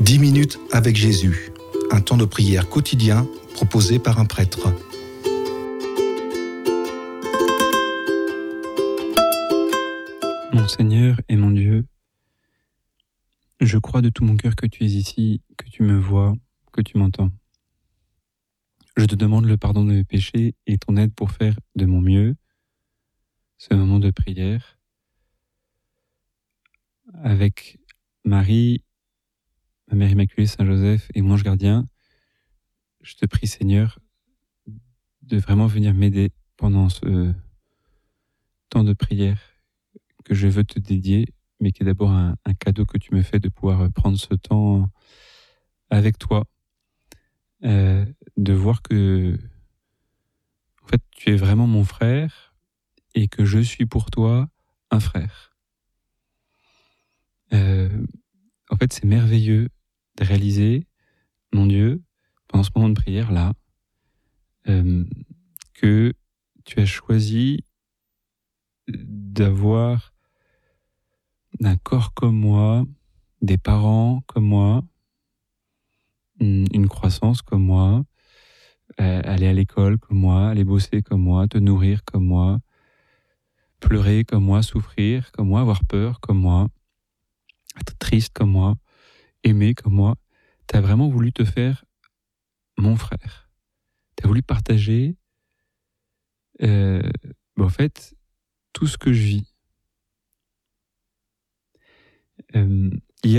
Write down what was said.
10 minutes avec Jésus, un temps de prière quotidien proposé par un prêtre. Mon Seigneur et mon Dieu, je crois de tout mon cœur que tu es ici, que tu me vois, que tu m'entends. Je te demande le pardon de mes péchés et ton aide pour faire de mon mieux ce moment de prière avec Marie, ma Mère Immaculée, Saint Joseph et mon ange gardien. Je te prie, Seigneur, de vraiment venir m'aider pendant ce temps de prière que je veux te dédier, mais qui est d'abord un cadeau que tu me fais de pouvoir prendre ce temps avec toi, de voir que en fait, tu es vraiment mon frère et que je suis pour toi un frère. En fait, c'est merveilleux de réaliser, mon Dieu, pendant ce moment de prière là, que tu as choisi d'avoir un corps comme moi, des parents comme moi, une croissance comme moi, aller à l'école comme moi, aller bosser comme moi, te nourrir comme moi, pleurer comme moi, souffrir comme moi, avoir peur comme moi, être triste comme moi, aimer comme moi. Tu as vraiment voulu te faire mon frère. Tu as voulu partager en fait tout ce que je vis.